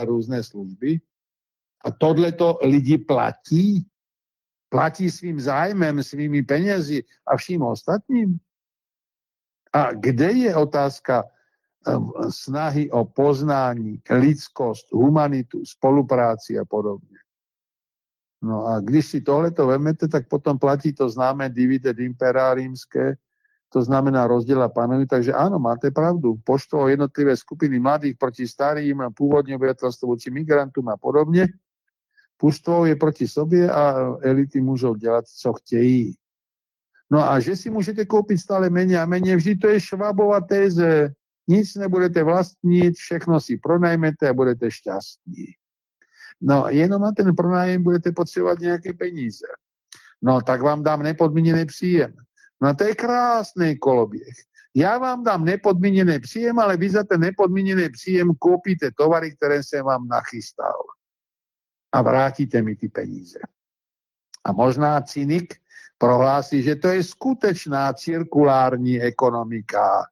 různé služby. A tohleto lidi platí. Platí svým zájmem, svými penězi a vším ostatním. A kde je otázka snahy o poznání, lidskost, humanitu, spolupráci a podobně? No a když si tohleto vemete, tak potom platí to známé divide impera rímské, to znamená rozdiel a panuj, takže áno, máte pravdu. Poštvo jednotlivé skupiny mladých proti starým, pôvodne obyvateľstvo voči migrantom a podobne. Pustvo je proti sobě a elity můžou dělat, co chtějí. No a že si můžete koupit stále méně a méně, vždy to je Schwabova téze. Nic nebudete vlastnit, všechno si pronajmete a budete šťastní. No jenom na ten pronájem budete potřebovat nějaké peníze. No tak vám dám nepodmíněný příjem. No to je krásný koloběh. Já vám dám nepodmíněný příjem, ale vy za ten nepodmíněný příjem koupíte tovary, které jsem vám nachystal. A vrátíte mi ty peníze. A možná cynik prohlásí, že to je skutečná cirkulární ekonomika.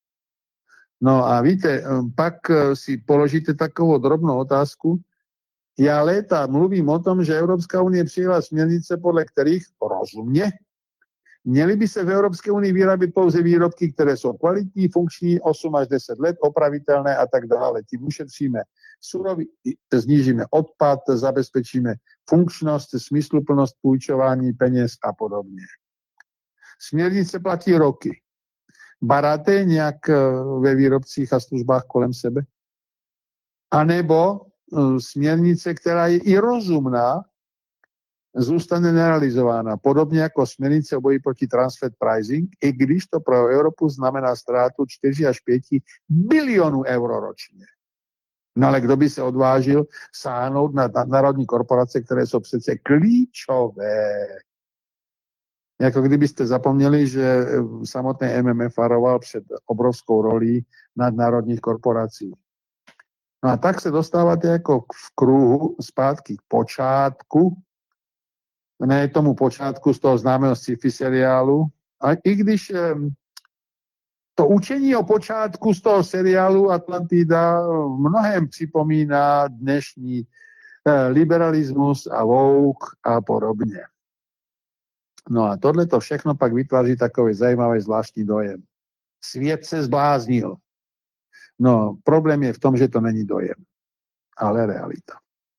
No a víte, pak si položíte takovou drobnou otázku. Já léta mluvím o tom, že Evropská unie přijela směrnice, podle kterých rozumně měly by se v Evropské unii vyrábět pouze výrobky, které jsou kvalitní, funkční, 8 až 10 let, opravitelné a tak dále. Tím ušetříme surový, znížíme odpad, zabezpečíme funkčnost, smysluplnost půjčování peněz a podobně. Směrnice platí roky. Baráte nějak ve výrobcích a službách kolem sebe? A nebo směrnice, která je i rozumná, zůstane nerealizována. Podobně jako směrnice o boji proti transfer pricing, i když to pro Evropu znamená ztrátu 4 až 5 bilionů euro ročně. No ale kdo by se odvážil sáhnout na národní korporace, které jsou přece klíčové. Jako kdybyste zapomněli, že samotný MMF varoval před obrovskou rolí nadnárodních korporací. No a tak se dostáváte jako v kruhu zpátky k počátku, ne tomu počátku z toho známého sci-fi seriálu, a i když to učení o počátku z toho seriálu Atlantida mnohem připomíná dnešní liberalismus a woke a podobně. No a tohleto všechno pak vytváří takový zajímavý zvláštní dojem. Svět se zbláznil. No, problém je v tom, že to není dojem, ale realita.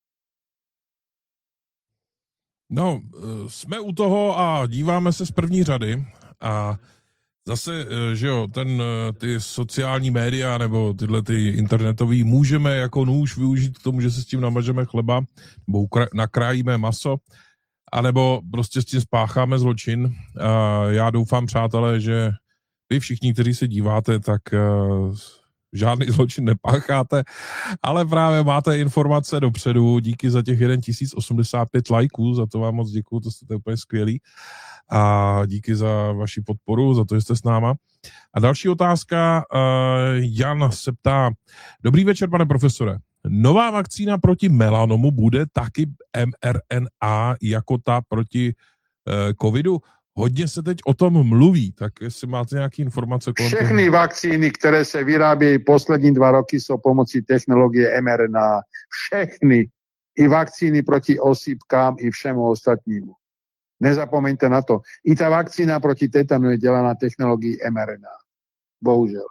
No, jsme u toho a díváme se z první řady a zase, že jo, ty sociální média nebo tyhle ty internetový můžeme jako nůž využít k tomu, že se s tím namažeme chleba nebo nakrájíme maso, anebo prostě s tím spácháme zločin. A já doufám, přátelé, že vy všichni, kteří se díváte, tak žádný zločin nepácháte, ale právě máte informace dopředu. Díky za těch 1085 lajků, za to vám moc děkuju, to jste úplně skvělý. A díky za vaši podporu, za to, že jste s náma. A další otázka, Jan se ptá, dobrý večer, pane profesore. Nová vakcína proti melanomu bude taky mRNA jako ta proti covidu? Hodně se teď o tom mluví, tak jestli máte nějaké informace kolem toho. Všechny vakcíny, které se vyrábějí poslední 2 roky, jsou pomocí technologie mRNA. Všechny. I vakcíny proti osýpkám, i všemu ostatnímu. Nezapomeňte na to. I ta vakcína proti tetanu je dělaná technologií mRNA. Bohužel.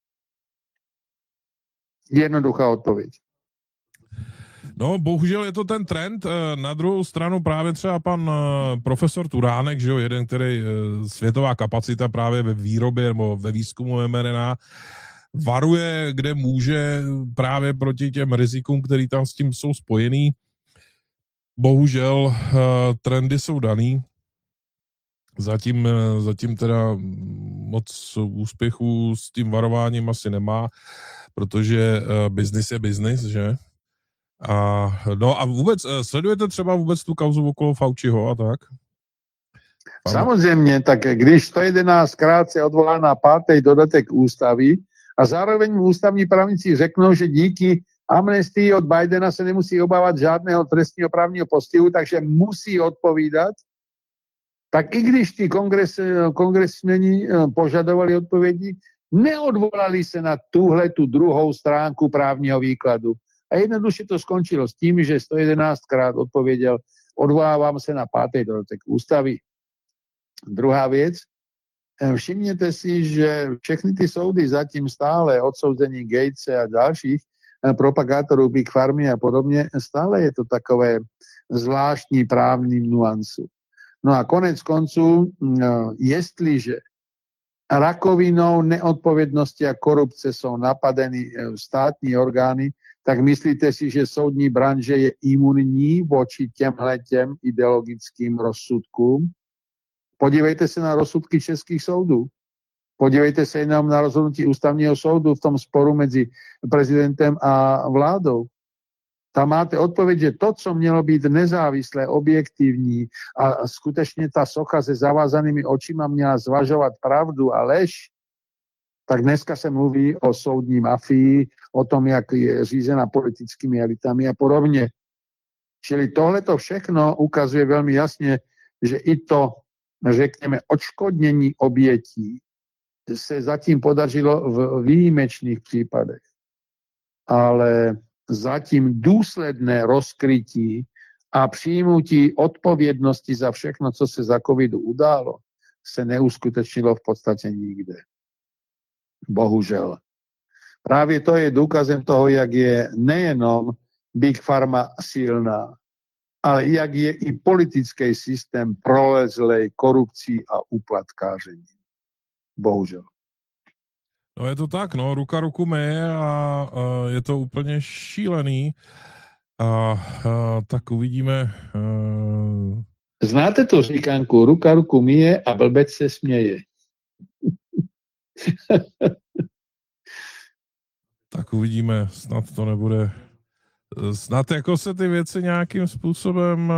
Jednoduchá odpověď. No, bohužel je to ten trend. Na druhou stranu právě třeba pan profesor Turánek, že jo, jeden, který světová kapacita právě ve výrobě nebo ve výzkumu mRNA, varuje, kde může právě proti těm rizikům, který tam s tím jsou spojený. Bohužel trendy jsou daný. Zatím teda moc úspěchů s tím varováním asi nemá, protože biznis je biznis, že? No a vůbec, sledujete třeba vůbec tu kauzu okolo Fauciho a tak? Samozřejmě, tak když 111krát se odvolá na 5. dodatek ústavy a zároveň ústavní právníci řeknou, že díky amnestii od Bidena se nemusí obávat žádného trestního právního postihu, takže musí odpovídat, tak i když ty kongresmeni požadovali odpovědi, neodvolali se na tu druhou stránku právního výkladu. A jednoduše to skončilo s tím, že 111 krát odpověděl, odvolávám se na 5. dodatek ústavy. Druhá věc, všimněte si, že všechny ty soudy zatím stále, odsouzení Gatese a dalších propagátorů Big Pharmy a podobně, stále je to takové zvláštní právní nuansu. No a konec konců, jestliže rakovinou neodpovědnosti a korupce jsou napadeny státní orgány, tak myslíte si, že soudní branže je imunní voči těmhletěm ideologickým rozsudkům? Podívejte se na rozsudky českých soudů. Podívejte se jenom na rozhodnutí ústavního soudu v tom sporu mezi prezidentem a vládou. Tam máte odpověď, že to, co mělo být nezávislé, objektivní a skutečně ta socha se zavázanými očima měla zvažovat pravdu a lež, tak dneska se mluví o soudní mafii, o tom, jak je řízena politickými elitami a podobně. Čili tohle to všechno ukazuje velmi jasně, že i to, řekněme, odškodnění obětí se zatím podařilo v výjimečných případech. Ale zatím důsledné rozkrytí a přijmutí odpovědnosti za všechno, co se za covidu událo, se neuskutečnilo v podstatě nikde. Bohužel. Právě to je důkazem toho, jak je nejenom Big Pharma silná, ale jak je i politický systém prolezlej korupcí a úplatkáření. Bohužel. No je to tak, no, ruka ruku myje a je to úplně šílený. A tak uvidíme. Znáte tu říkanku, ruka ruku myje a blbec se směje. Tak uvidíme, snad to nebude. Snad jako se ty věci nějakým způsobem.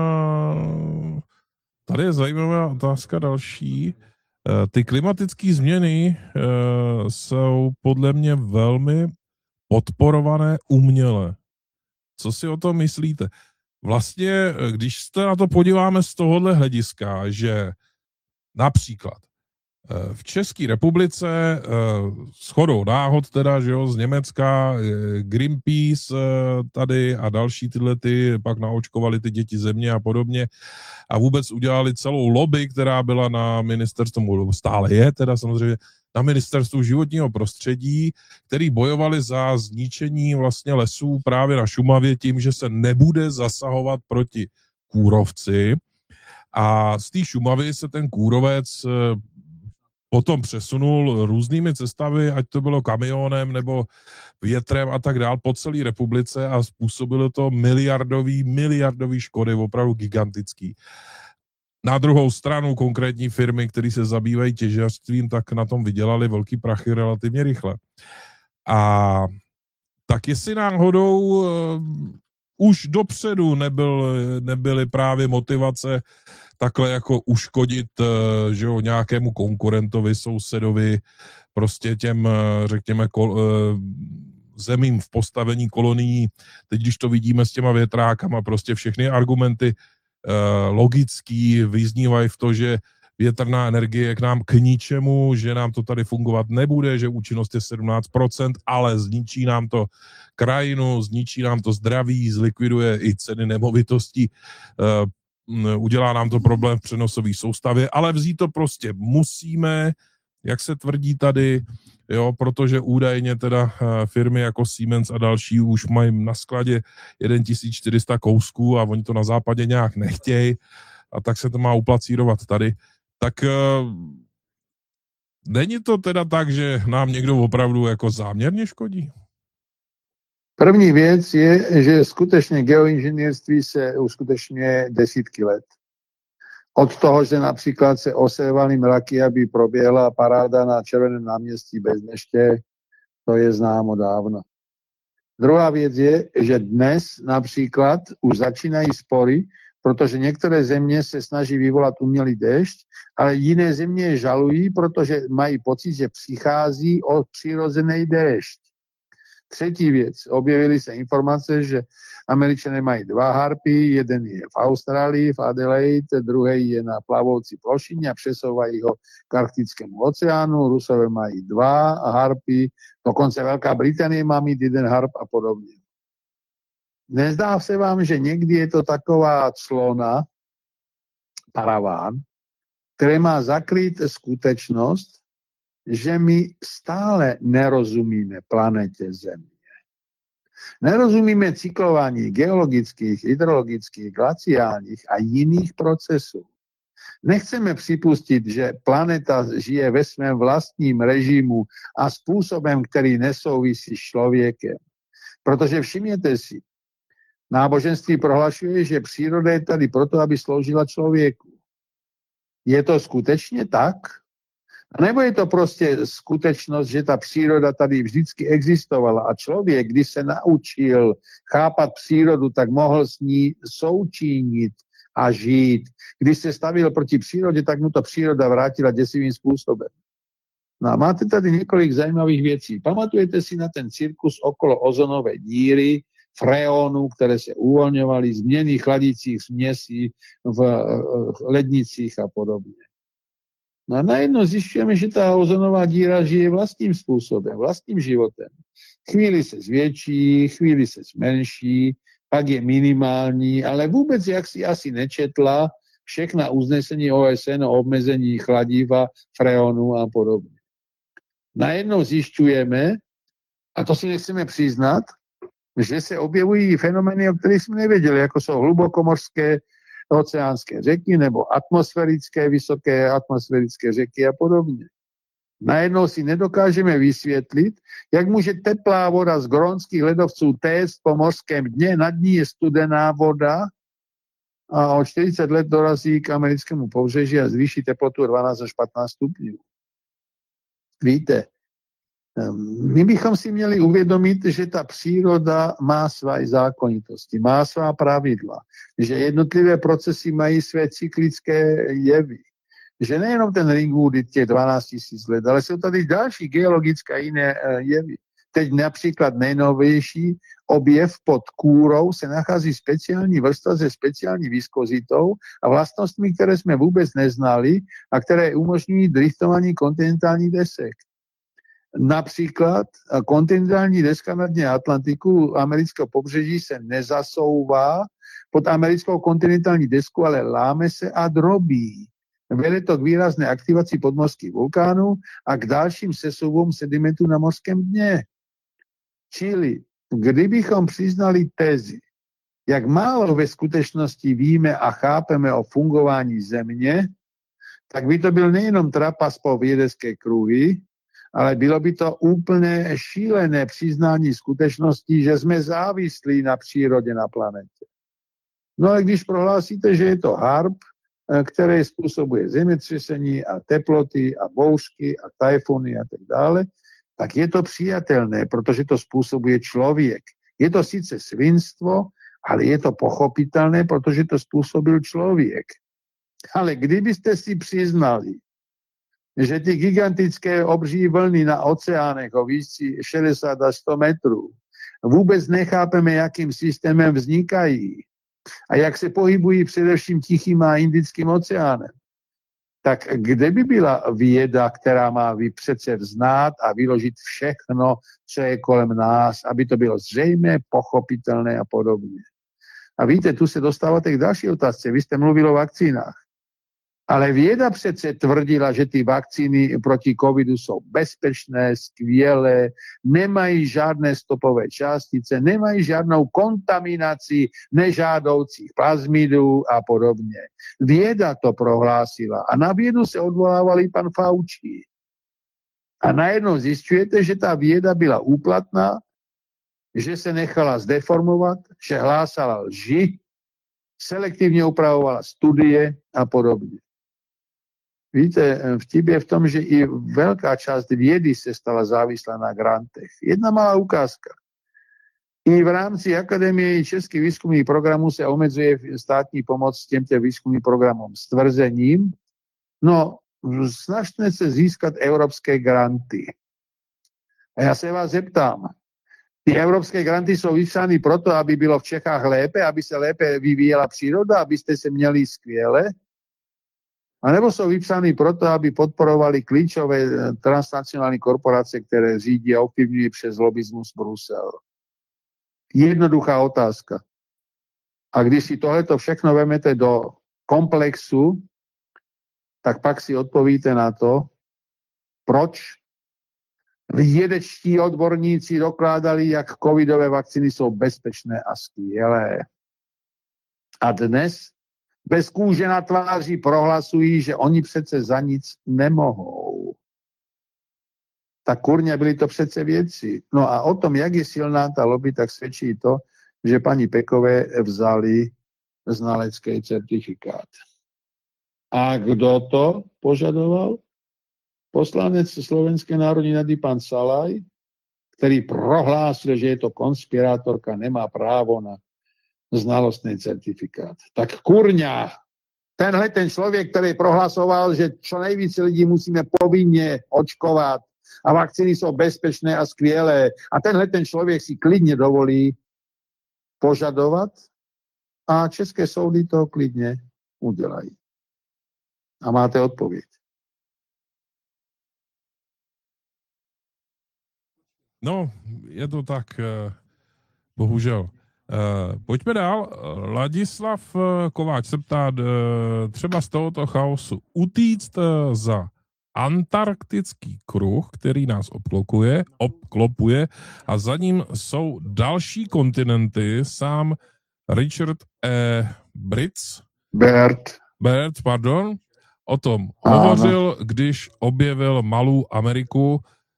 Tady je zajímavá otázka další. Ty klimatické změny jsou podle mě velmi podporované uměle. Co si o tom myslíte? Vlastně, když se na to podíváme z tohohle hlediska, že například v České republice shodou náhod teda, že jo, z Německa Greenpeace tady a další tyhle pak naočkovali ty děti země a podobně a vůbec udělali celou lobby, která byla na ministerstvu, stále je teda samozřejmě, na ministerstvu životního prostředí, který bojovali za zničení vlastně lesů právě na Šumavě tím, že se nebude zasahovat proti kůrovci a z té Šumavy se ten kůrovec potom přesunul různými cestami, ať to bylo kamionem nebo větrem a tak dál po celé republice a způsobilo to miliardový škody, opravdu gigantický. Na druhou stranu konkrétní firmy, které se zabývají těžařstvím, tak na tom vydělali velký prachy relativně rychle. A tak jestli náhodou už dopředu nebyly právě motivace takhle jako uškodit, že jo, nějakému konkurentovi, sousedovi, prostě těm, řekněme, zemím v postavení kolonií. Teď, když to vidíme s těma větrákama, prostě všechny argumenty logický vyznívají v to, že větrná energie je k nám k ničemu, že nám to tady fungovat nebude, že účinnost je 17%, ale zničí nám to krajinu, zničí nám to zdraví, zlikviduje i ceny nemovitostí, udělá nám to problém v přenosové soustavě, ale vzít to prostě musíme, jak se tvrdí tady, jo, protože údajně teda firmy jako Siemens a další už mají na skladě 1400 kousků a oni to na západě nějak nechtějí a tak se to má uplacírovat tady. Tak není to teda tak, že nám někdo opravdu jako záměrně škodí? První věc je, že skutečně geoinženýrství se uskutečňuje desítky let. Od toho, že například se osévaly mraky, aby proběhla paráda na Červeném náměstí bez deště, to je známo dávno. Druhá věc je, že dnes například už začínají spory, protože některé země se snaží vyvolat umělý déšť, ale jiné země je žalují, protože mají pocit, že přichází o přirozený déšť. Třetí věc, objevily se informace, že Američané mají 2 harpy, jeden je v Austrálii, v Adelaide, druhý je na plavoucí plošině a přesouvají ho k Arktickému oceánu, Rusové mají 2 harpy, dokonce Velká Británie má mít 1 harp a podobně. Nezdá se vám, že někdy je to taková clona, paraván, které má zakrýt skutečnost, že my stále nerozumíme planetě Země. Nerozumíme cyklování geologických, hydrologických, glaciálních a jiných procesů. Nechceme připustit, že planeta žije ve svém vlastním režimu a způsobem, který nesouvisí s člověkem. Protože všimněte si, náboženství prohlašuje, že příroda je tady proto, aby sloužila člověku. Je to skutečně tak? A nebo je to prostě skutečnost, že ta příroda tady vždycky existovala a člověk, když se naučil chápat přírodu, tak mohl s ní součinit a žít. Když se stavil proti přírodě, tak mu to příroda vrátila děsivým způsobem. No a máte tady několik zajímavých věcí. Pamatujete si na ten cirkus okolo ozonové díry, freonů, které se uvolňovaly, změny chladících směsí v lednicích a podobně. No a najednou zjišťujeme, že ta ozonová díra žije vlastním způsobem, vlastním životem. Chvíli se zvětší, chvíli se zmenší, pak je minimální, ale vůbec jak si asi nečetla všechna uznesení OSN o obmezení chladiva, freonu a podobně. Najednou zjišťujeme, a to si nechceme přiznat, že se objevují fenomény, o kterých jsme nevěděli, jako jsou hlubokomorské oceánské řeky nebo atmosférické, vysoké atmosférické řeky a podobně. Najednou si nedokážeme vysvětlit, jak může teplá voda z grónských ledovců téct po mořském dně, nad ní je studená voda a o 40 let dorazí k americkému pobřeží a zvýší teplotu 12 až 15 stupňů. Víte, my bychom si měli uvědomit, že ta příroda má své zákonitosti, má svá pravidla, že jednotlivé procesy mají své cyklické jevy, že nejenom ten Ringwood je těch 12 000 let, ale jsou tady další geologické jiné jevy. Teď například nejnovější objev pod kůrou se nachází speciální vrstva se speciální viskozitou a vlastnostmi, které jsme vůbec neznali a které umožňují driftování kontinentálních desek. Například kontinentální deska na dně Atlantiku amerického pobřeží se nezasouvá pod americkou kontinentální desku, ale láme se a drobí. Vede to k výrazné aktivaci podmořských vulkánů a k dalším sesuvům sedimentů na mořském dně. Čili, kdybychom přiznali tezi, jak málo ve skutečnosti víme a chápeme o fungování Země, tak by to byl nejenom trapas po vědecké kruhy, ale bylo by to úplně šílené přiznání skutečnosti, že jsme závislí na přírodě na planetě. No ale když prohlásíte, že je to harp, které způsobuje zemětřesení a teploty a bouřky a tajfuny a tak dále, tak je to přijatelné, protože to způsobuje člověk. Je to sice svinstvo, ale je to pochopitelné, protože to způsobil člověk. Ale kdybyste si přiznali, že ty gigantické obří vlny na oceánech o výšce 60 až 100 metrů vůbec nechápeme, jakým systémem vznikají a jak se pohybují především Tichým a Indickým oceánem, tak kde by byla věda, která má přece znát a vyložit všechno, co je kolem nás, aby to bylo zřejmé, pochopitelné a podobně. A víte, tu se dostáváte k další otázce. Vy jste mluvil o vakcínách. Ale věda přece tvrdila, že ty vakcíny proti covidu jsou bezpečné, skvělé, nemají žádné stopové částice, nemají žádnou kontaminaci nežádoucích plazmidů a podobně. Věda to prohlásila a na vědu se odvolával i pan Fauci. A najednou zjišťujete, že ta věda byla úplatná, že se nechala zdeformovat, že hlásala lži, selektivně upravovala studie a podobně. Víte, vtip je v tom, že i velká část vědy se stala závislá na grantech. Jedna malá ukázka. I v rámci Akademie českých výzkumných programů se omezuje státní pomoc těmto výzkumným programům s tvrzením, no, snažte se získat evropské granty. A já se vás zeptám, ty evropské granty jsou vypsány proto, aby bylo v Čechách lépe, aby se lépe vyvíjela příroda, abyste se měli skvěle, a nebo jsou vypsány proto, aby podporovali klíčové transnacionální korporace, které řídí a ovplyvňují přes lobismus Brusel. Jednoduchá otázka. A když si tohleto všechno vemete do komplexu, tak pak si odpovíte na to, proč vědečtí odborníci dokládali, jak covidové vakcíny jsou bezpečné a skvělé. A dnes bez kůže na tváři prohlasují, že oni přece za nic nemohou. Tak kurňa, byly to přece věci. No a o tom, jak je silná ta lobby, tak svědčí to, že paní Pekové vzali znalecký certifikát. A kdo to požadoval? Poslanec Slovenské národní rady pan Salaj, který prohlásil, že je to konspirátorka, nemá právo na znalostný certifikát. Tak kurňa, tenhle ten člověk, který prohlasoval, že čo nejvíce lidí musíme povinně očkovat a vakcíny jsou bezpečné a skvělé, a tenhle ten člověk si klidně dovolí požadovat a české soudy to klidně udělají. A máte odpověď. No, je to tak, bohužel. Pojďme dál. Ladislav Kováč se ptá, třeba z tohoto chaosu utíct za antarktický kruh, který nás obklopuje a za ním jsou další kontinenty. Sám Richard Bert, o tom hovořil, když objevil malou Ameriku.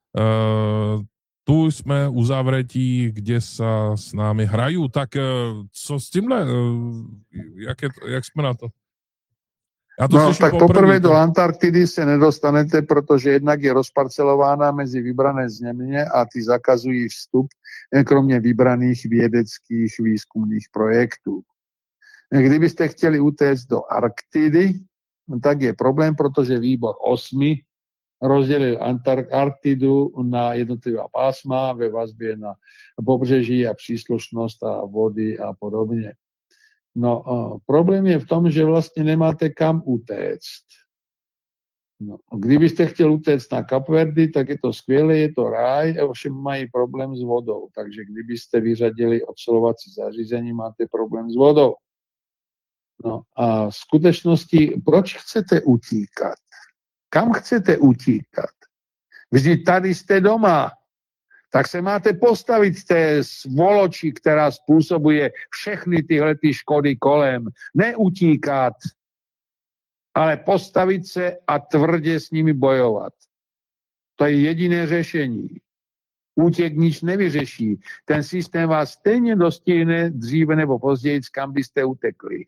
Tu jsme u zavretí, kde se s námi hrají. Tak co s tímhle? Jak jsme na to? No, tak poprvé do Antarktidy se nedostanete, protože jednak je rozparcelována mezi vybrané země a ty zakazují vstup, kromě vybraných vědeckých výzkumných projektů. Kdybyste chtěli utéct do Arktidy, tak je problém, protože výbor 8 rozdělil Arktidu na jednotlivá pásma ve vazbě na pobřeží a příslušnost a vody a podobně. No, problém je v tom, že vlastně nemáte kam utéct. No, kdybyste chtěl utéct na Kapverdy, tak je to skvělé, je to ráj, ovšem mají problém s vodou. Takže kdybyste vyřadili ocelovací zařízení, máte problém s vodou. No a v skutečnosti, proč chcete utíkat? Kam chcete utíkat? Vždyť tady jste doma. Tak se máte postavit té svoloči, která způsobuje všechny tyhle škody kolem. Neutíkat, ale postavit se a tvrdě s nimi bojovat. To je jediné řešení. Útěk nic nevyřeší. Ten systém vás stejně dostihne dříve nebo později, kam byste utekli.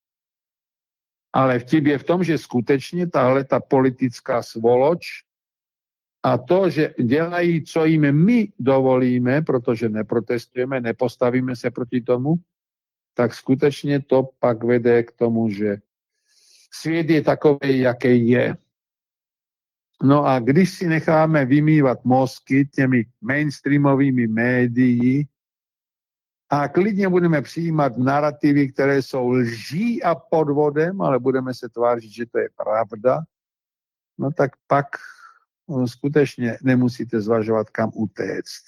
Ale vtip je v tom, že skutečně tahle ta politická svoloč a to, že dělají, co jim my dovolíme, protože neprotestujeme, nepostavíme se proti tomu, tak skutečně to pak vede k tomu, že svět je takový, jaký je. No a když si necháme vymývat mozky těmi mainstreamovými médii a klidně budeme přijímat narrativy, které jsou lží a podvodem, ale budeme se tvářit, že to je pravda, no tak pak skutečně nemusíte zvažovat, kam utéct.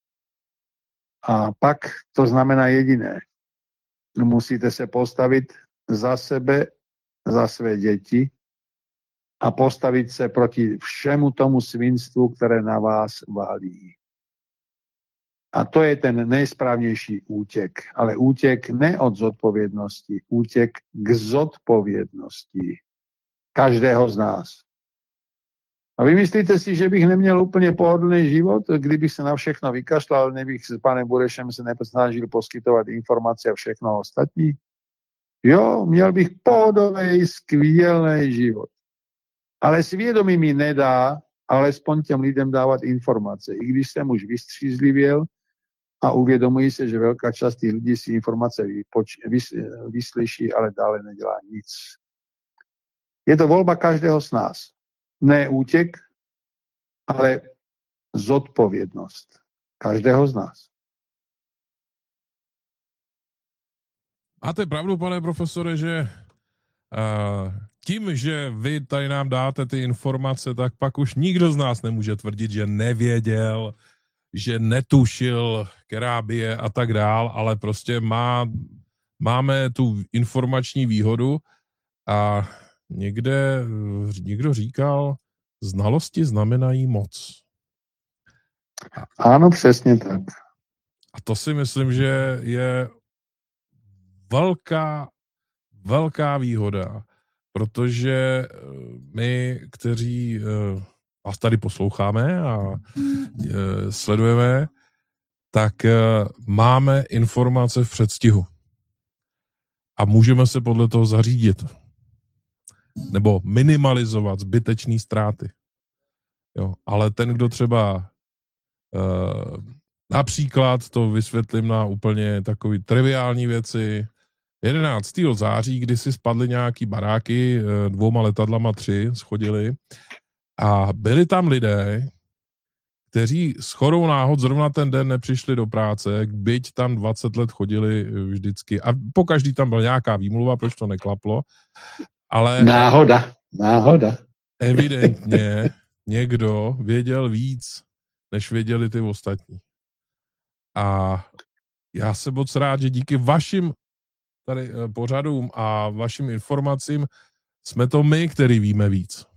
A pak to znamená jediné. Musíte se postavit za sebe, za své děti a postavit se proti všemu tomu svinstvu, které na vás válí. A to je ten nejsprávnější útěk. Ale útěk ne od zodpovědnosti, útěk k zodpovědnosti každého z nás. A vy myslíte si, že bych neměl úplně pohodlný život, kdybych se na všechno vykašlal, nebych s panem Burešem se nesnažil poskytovat informace a všechno ostatní? Jo, měl bych pohodový, skvělý život. Ale svědomí mi nedá alespoň těm lidem dávat informace. I když jsem už vystřízlivěl a uvědomuji se, že velká část těch lidí si informace vyslyší, ale dále nedělá nic. Je to volba každého z nás. Ne útěk, ale zodpovědnost každého z nás. Máte pravdu, pane profesore, že tím, že vy tady nám dáte ty informace, tak pak už nikdo z nás nemůže tvrdit, že nevěděl, že netušil, která bije a tak dál, ale prostě máme tu informační výhodu a někdo říkal, znalosti znamenají moc. Ano, přesně tak. A to si myslím, že je velká výhoda, protože my, kteří vás tady posloucháme a sledujeme, tak máme informace v předstihu. A můžeme se podle toho zařídit. Nebo minimalizovat zbytečné ztráty. Jo, ale ten, kdo třeba například, to vysvětlím na úplně takový triviální věci, 11. září, kdy si spadly nějaký baráky, 2 letadlama 3 schodili a byli tam lidé, kteří shodou náhod zrovna ten den nepřišli do práce, byť tam 20 let chodili vždycky a pokaždý tam byla nějaká výmluva, proč to neklaplo, ale náhoda. Evidentně někdo věděl víc, než věděli ty ostatní. A já jsem moc rád, že díky vašim tady pořadům a vašim informacím jsme to my, který víme víc.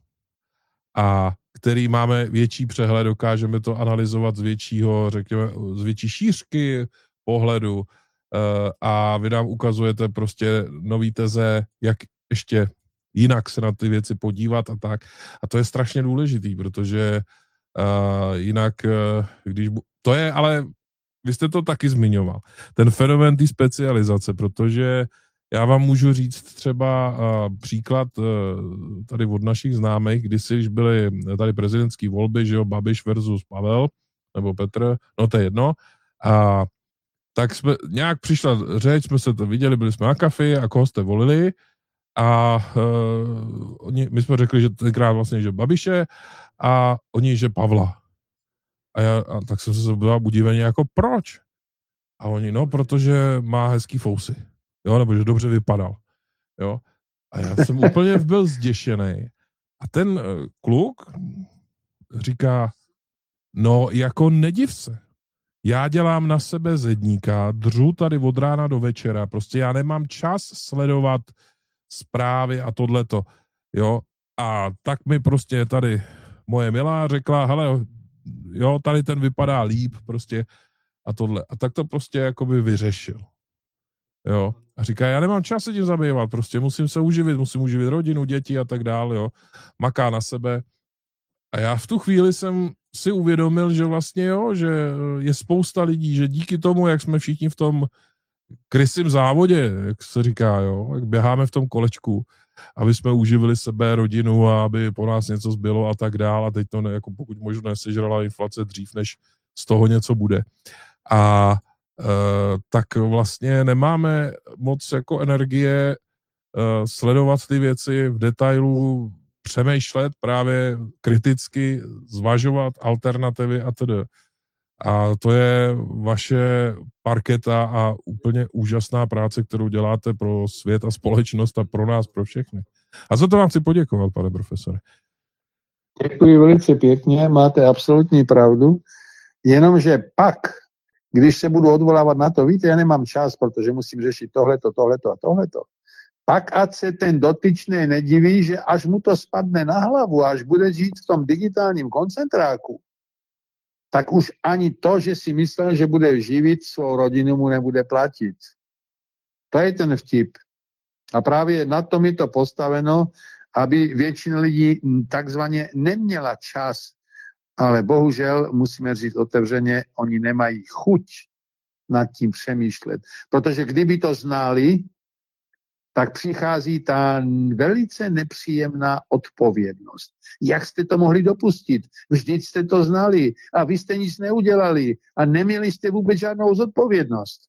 A který máme větší přehled, dokážeme to analyzovat z většího, řekněme, z větší šířky pohledu a vy nám ukazujete prostě nový teze, jak ještě jinak se na ty věci podívat a tak. A to je strašně důležitý, protože jinak, když... To je, ale vy jste to taky zmiňoval. Ten fenomén té specializace, protože já vám můžu říct třeba příklad tady od našich známých, když byly tady prezidentské volby, že jo, Babiš versus Pavel, nebo Petr, no to je jedno, a tak jsme, nějak přišla řeč, jsme se to viděli, byli jsme na kafi a koho jste volili a my jsme řekli, že tenkrát vlastně, že Babiše a oni, že Pavla. A tak jsem se byl udivený, jako proč? A oni, no, protože má hezký fousy. Jo, nebo že dobře vypadal. Jo. A já jsem úplně byl zděšený. A ten kluk říká, no, jako nediv se. Já dělám na sebe zedníka, dřu tady od rána do večera, prostě já nemám čas sledovat zprávy a tohleto. Jo. A tak mi prostě tady moje milá řekla, hele, jo, tady ten vypadá líp, prostě a tohle. A tak to prostě jakoby vyřešil. Jo. A říká, já nemám čas se tím zabývat, prostě musím se uživit, musím uživit rodinu, děti a tak dále, jo. Maká na sebe. A já v tu chvíli jsem si uvědomil, že vlastně jo, že je spousta lidí, že díky tomu, jak jsme všichni v tom krysím závodě, jak se říká, jo, jak běháme v tom kolečku, aby jsme uživili sebe, rodinu a aby po nás něco zbylo a tak dále. A teď to jako pokud možno nesežrala inflace dřív, než z toho něco bude. A tak vlastně nemáme moc jako energie sledovat ty věci v detailu, přemýšlet právě kriticky, zvažovat alternativy a tedy. A to je vaše parketa a úplně úžasná práce, kterou děláte pro svět a společnost a pro nás, pro všechny. A za to vám chci poděkovat, pane profesore. Děkuji velice pěkně, máte absolutní pravdu, jenomže pak, když se budu odvolávat na to, víte, já nemám čas, protože musím řešit tohleto a tohleto. Pak ať se ten dotyčný nediví, že až mu to spadne na hlavu, až bude žít v tom digitálním koncentráku, tak už ani to, že si myslel, že bude živit svou rodinu, mu nebude platit. To je ten vtip. A právě na tom je to postaveno, aby většina lidí takzvaně neměla čas. Ale bohužel, musíme říct otevřeně, oni nemají chuť nad tím přemýšlet. Protože kdyby to znali, tak přichází ta velice nepříjemná odpovědnost. Jak jste to mohli dopustit? Vždyť jste to znali a vy jste nic neudělali a neměli jste vůbec žádnou zodpovědnost.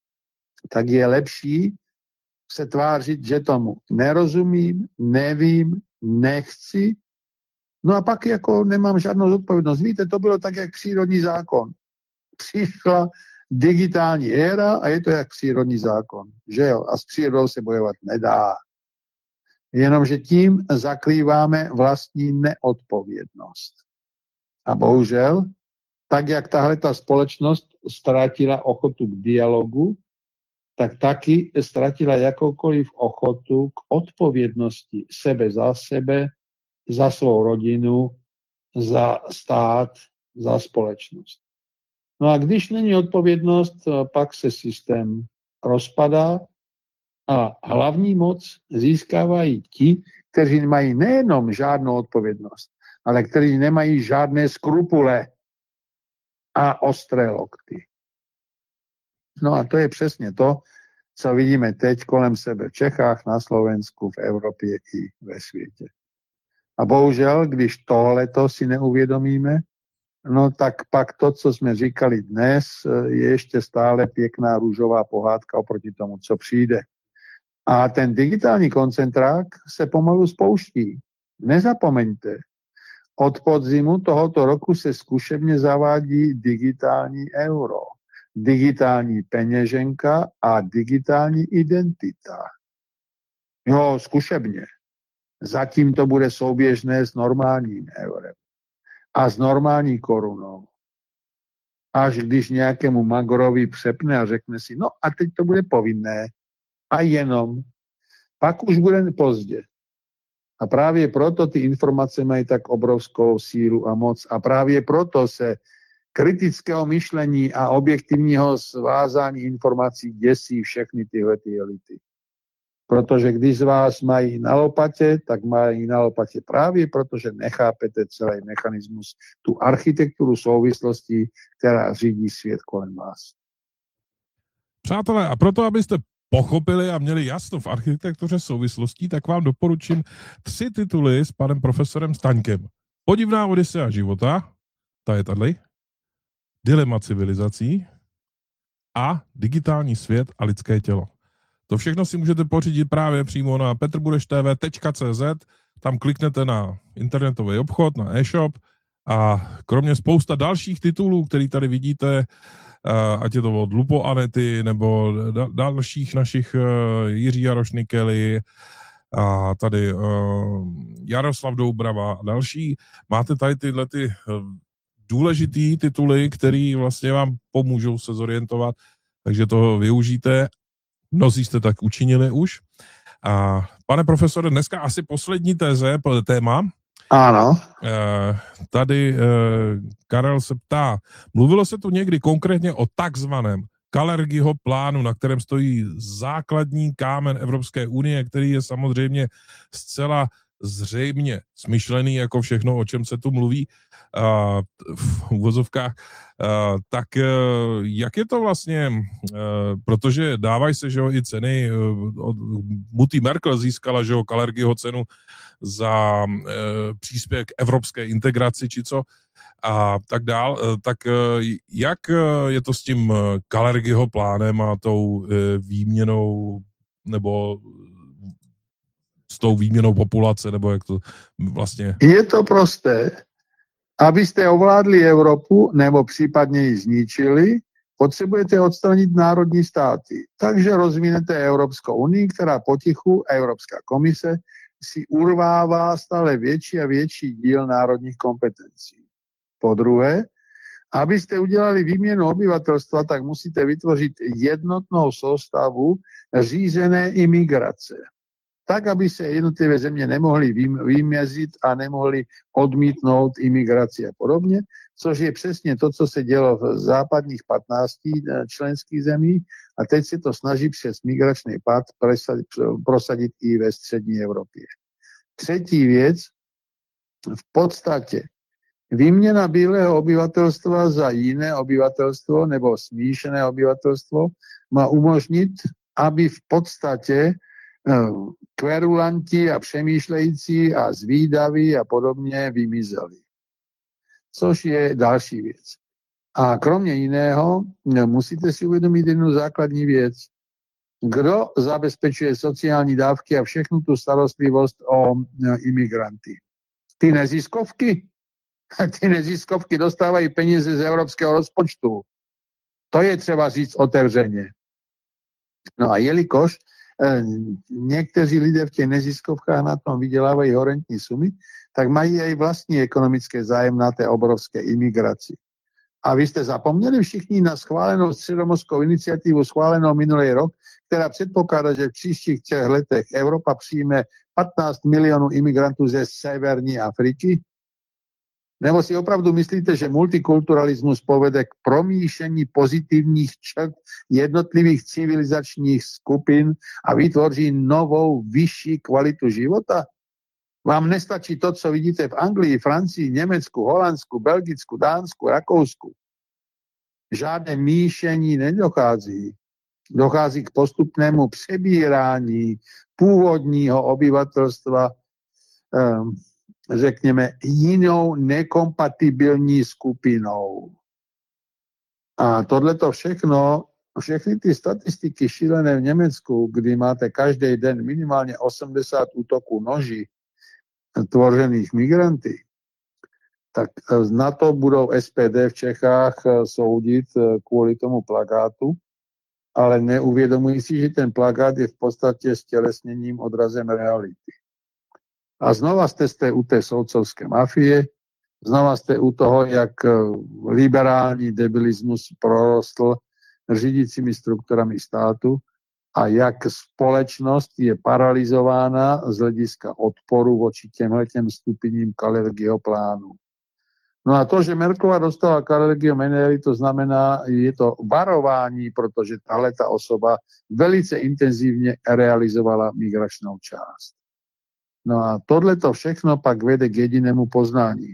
Tak je lepší se tvářit, že tomu nerozumím, nevím, nechci, no a pak jako nemám žádnou zodpovědnost. Víte, to bylo tak, jak přírodní zákon. Přišla digitální éra a je to jak přírodní zákon. Že jo? A s přírodou se bojovat nedá. Jenomže tím zakrýváme vlastní neodpovědnost. A bohužel tak jak tahleta společnost ztratila ochotu k dialogu, tak taky ztratila jakoukoliv ochotu k odpovědnosti sebe, za svou rodinu, za stát, za společnost. No a když není odpovědnost, pak se systém rozpadá a hlavní moc získávají ti, kteří nemají nejenom žádnou odpovědnost, ale kteří nemají žádné skrupule a ostré lokty. No a to je přesně to, co vidíme teď kolem sebe v Čechách, na Slovensku, v Evropě i ve světě. A bohužel, když tohleto si neuvědomíme, no tak pak to, co jsme říkali dnes, je ještě stále pěkná růžová pohádka oproti tomu, co přijde. A ten digitální koncentrák se pomalu spouští. Nezapomeňte, od podzimu tohoto roku se zkušebně zavádí digitální euro, digitální peněženka a digitální identita. Jo, zkušebně. Zatím to bude souběžné s normálním eurem a s normální korunou. Až když nějakému magorovi přepne a řekne si, no a teď to bude povinné a jenom, pak už bude pozdě. A právě proto ty informace mají tak obrovskou sílu a moc a právě proto se kritického myšlení a objektivního svázání informací děsí všechny tyhle elity. Protože když z vás mají na lopatě, tak mají na lopatě právě protože nechápete celý mechanismus, tu architekturu souvislostí, která řídí svět kolem vás. Přátelé, a proto, abyste pochopili a měli jasno v architektuře souvislostí, tak vám doporučím 3 tituly s panem profesorem Staňkem. Podivná Odysea života, ta je tady, Dilema civilizací a Digitální svět a lidské tělo. To všechno si můžete pořídit právě přímo na petrbureštv.cz, tam kliknete na internetový obchod, na e-shop a kromě spousta dalších titulů, který tady vidíte, ať je to od Lupo Anety nebo dalších našich Jiří Jaroš Nikely a tady Jaroslav Doubrava a další, máte tady tyhle ty důležitý tituly, který vlastně vám pomůžou se zorientovat, takže toho využijte. Mnozí jste tak učinili už. A pane profesore, dneska asi poslední téma. Ano. Tady Karel se ptá, mluvilo se tu někdy konkrétně o takzvaném Kalergiho plánu, na kterém stojí základní kámen Evropské unie, který je samozřejmě zcela zřejmě smyšlený jako všechno, o čem se tu mluví v uvozovkách, tak jak je to vlastně, protože dávají se, že jo, i ceny, Mutti Merkel získala, že jo, Kalergiho cenu za příspěvek k evropské integraci, či co, a tak dál, tak jak je to s tím Kalergiho plánem a tou výměnou, nebo s tou výměnou populace, nebo jak to vlastně... Je to prosté. Abyste ovládli Evropu, nebo případně ji zničili, potřebujete odstranit národní státy. Takže rozvinete Evropskou unii, která potichu, Evropská komise, si urvává stále větší a větší díl národních kompetencí. Po druhé, abyste udělali výměnu obyvatelstva, tak musíte vytvořit jednotnou soustavu řízené imigrace. Tak, aby se jednotlivé země nemohly vymězit a nemohly odmítnout imigraci a podobně, což je přesně to, co se dělo v západních 15 členských zemích a teď se to snaží přes migrační pakt prosadit i ve střední Evropě. Třetí věc, v podstatě výměna bílého obyvatelstva za jiné obyvatelstvo nebo smíšené obyvatelstvo má umožnit, aby v podstatě kverulanti a přemýšlející a zvídaví a podobně vymizeli. Což je další věc. A kromě jiného musíte si uvědomit jednu základní věc. Kdo zabezpečuje sociální dávky a všechnu tu starostlivost o imigranty? Ty neziskovky? Ty neziskovky dostávají peníze z evropského rozpočtu. To je třeba říct otevřeně. No a jelikož někteří lidé v těch neziskovkách na tom vydělávají horentní sumy, tak mají i vlastní ekonomické zájem na té obrovské imigraci. A vy jste zapomněli všichni na schválenou středomořskou iniciativu, schválenou minulý rok, která předpokládá, že v příštích 3 letech Evropa přijme 15 milionů imigrantů ze severní Afriky? Nebo si opravdu myslíte, že multikulturalismus povede k promíšení pozitivních črt jednotlivých civilizačních skupin a vytvoří novou, vyšší kvalitu života? Vám nestačí to, co vidíte v Anglii, Francii, Německu, Holandsku, Belgicku, Dánsku, Rakousku. Žádné míšení nedochází. Dochází k postupnému přebírání původního obyvatelstva, řekněme, jinou nekompatibilní skupinou. A tohleto všechny ty statistiky šílené v Německu, kdy máte každý den minimálně 80 útoků noží tvořených migranty, tak na to budou SPD v Čechách soudit kvůli tomu plakátu, ale neuvědomují si, že ten plakát je v podstatě stělesněním, odrazem reality. A znova jste u té soudcovské mafie, znova jste u toho, jak liberální debilismus prorostl řídícími strukturami státu a jak společnost je paralizována z hlediska odporu vůči těmhletěm stupňím Kalergiho plánu. No a to, že Merkelová dostala Kalergiho Menery, to znamená, je to varování, protože tahleta osoba velice intenzivně realizovala migračnou část. No a tohleto všechno pak vede k jedinému poznání.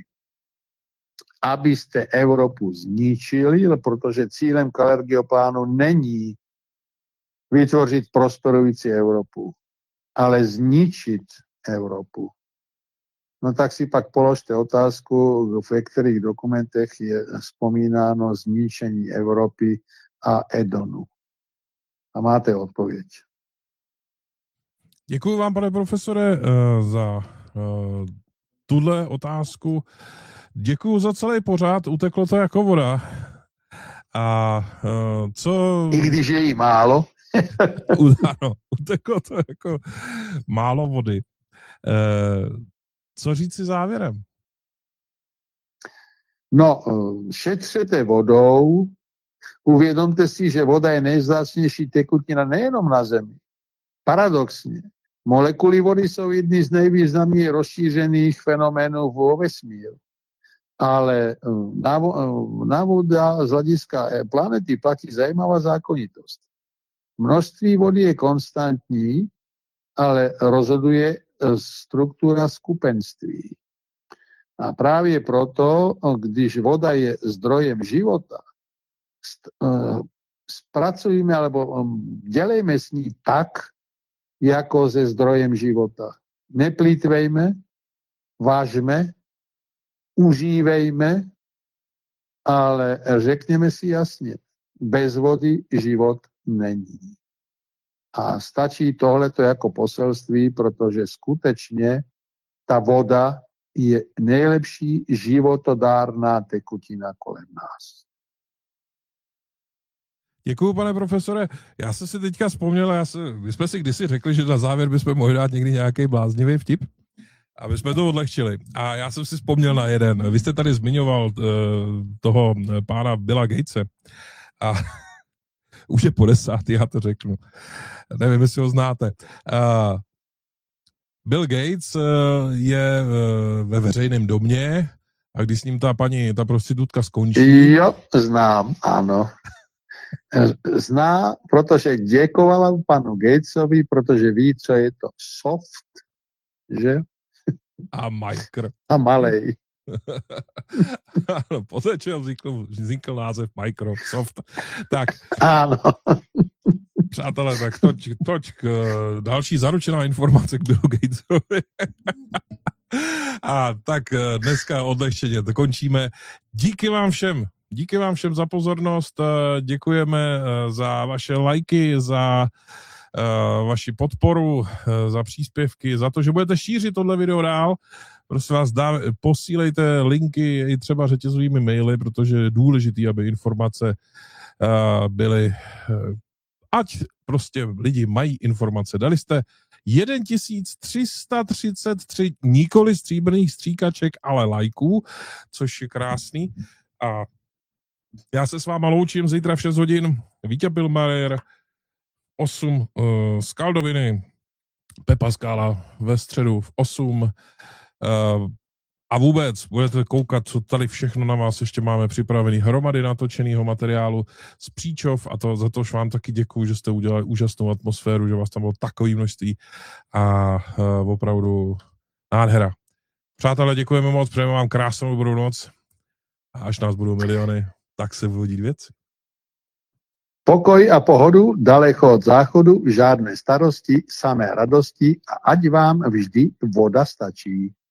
Abyste Evropu zničili, protože cílem Kalergiho plánu není vytvořit prosperující Evropu, ale zničit Evropu. No tak si pak položte otázku, ve kterých dokumentech je vzpomínáno zničení Evropy a Edonu. A máte odpověď. Děkuji vám, pane profesore, za tuhle otázku. Děkuji za celý pořád, uteklo to jako voda. A co... I když je jí málo. Ano, uteklo to jako málo vody. Co říct si závěrem? No, šetřete vodou, uvědomte si, že voda je nejvzácnější tekutina nejenom na Zemi. Paradoxně, molekuly vody jsou jedny z nejvýznamněji rozšířených fenoménů vo vesmíru. Ale na voda z hlediska planety platí zajímavá zákonitost. Množství vody je konstantní, ale rozhoduje struktura skupenství. A právě proto, když voda je zdrojem života, zpracujeme alebo dělejme s ní tak, jako se zdrojem života. Neplýtvejme, vážme, užívejme, ale řekněme si jasně, bez vody život není. A stačí tohleto jako poselství, protože skutečně ta voda je nejlepší životodárná tekutina kolem nás. Děkuju, pane profesore. Já jsem si teďka vzpomněl, my jsme si kdysi řekli, že na závěr bychom mohli dát někdy nějaký bláznivý vtip, aby jsme to odlehčili. A já jsem si vzpomněl na jeden. Vy jste tady zmiňoval toho pána Billa Gatese. A už je po 10, já to řeknu. Nevím, jestli ho znáte. Bill Gates je ve veřejném domě a když s ním ta prostitutka skončí... Jo, znám, ano. Zná, protože děkovala panu Gatesovi, protože ví, co je to soft, že? A micro. A malej. Ano, poté, čo vznikl název Microsoft. Tak. Ano. Přátelé, tak toť další zaručená informace k Billu Gatesovi. A tak dneska odlehčeně to končíme. Díky vám všem za pozornost, děkujeme za vaše lajky, za vaši podporu, za příspěvky, za to, že budete šířit tohle video dál. Prosím vás, posílejte linky i třeba řetězovými maily, protože je důležité, aby informace byly, ať prostě lidi mají informace. Dali jste 1333 nikoli stříbrných stříkaček, ale lajků, což je krásný. A Já se s váma loučím zítra v 6 hodin. Vítě Pilmajer, 8 Skaldoviny, Pepa Skála ve středu v 8. A vůbec budete koukat, co tady všechno na vás ještě máme připravený. Hromady natočeného materiálu z Příčov a to za to vám taky děkuju, že jste udělali úžasnou atmosféru, že vás tam bylo takové množství a opravdu nádhera. Přátelé, děkujeme moc, přejeme vám krásnou dobrou noc a až nás budou miliony, tak se budou dít věci. Pokoj a pohodu, daleko od záchodu, žádné starosti, samé radosti a ať vám vždy voda stačí.